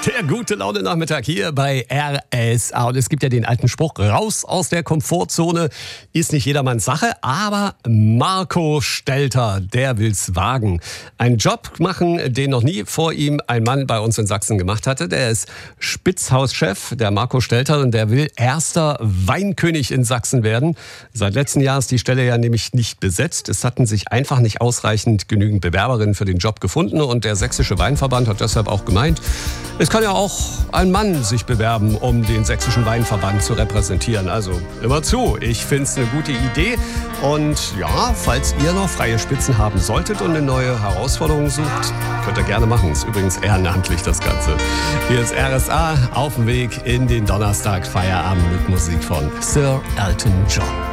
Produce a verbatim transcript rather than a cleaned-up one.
Der gute Laune-Nachmittag hier bei R S A. Und es gibt ja den alten Spruch, raus aus der Komfortzone ist nicht jedermanns Sache. Aber Marco Stelter, der will's wagen. Einen Job machen, den noch nie vor ihm ein Mann bei uns in Sachsen gemacht hatte. Der ist Spitzhauschef, der Marco Stelter. Und der will erster Weinkönig in Sachsen werden. Seit letztem Jahr ist die Stelle ja nämlich nicht besetzt. Es hatten sich einfach nicht ausreichend genügend Bewerberinnen für den Job gefunden. Und der Sächsische Weinverband hat deshalb auch gemeint, es kann ja auch ein Mann sich bewerben, um den Sächsischen Weinverband zu repräsentieren. Also immer zu, ich finde es eine gute Idee. Und ja, falls ihr noch freie Spitzen haben solltet und eine neue Herausforderung sucht, könnt ihr gerne machen. Ist übrigens ehrenamtlich das Ganze. Hier ist R S A auf dem Weg in den Donnerstag Feierabend mit Musik von Sir Elton John.